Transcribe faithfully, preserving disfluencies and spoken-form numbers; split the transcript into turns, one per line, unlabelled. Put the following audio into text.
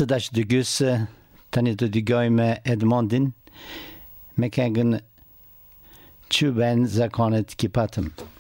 të dash dygys, tani të dygoj me Edmondin, me këngën që ben zakonet ki patëm.